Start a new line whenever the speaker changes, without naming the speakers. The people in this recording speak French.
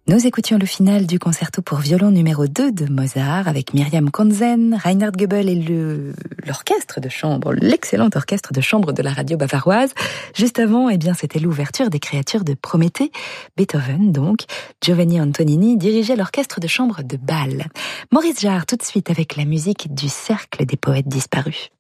Nous écoutions le final du concerto pour violon numéro 2 de Mozart avec Myriam Konzen, Reinhard Goebel et l'orchestre de chambre, l'excellent orchestre de chambre de la radio bavaroise. Juste avant, c'était l'ouverture des créatures de Prométhée. Beethoven, donc. Giovanni Antonini dirigeait l'orchestre de chambre de Bâle. Maurice Jarre, tout de suite avec la musique du Cercle des poètes disparus.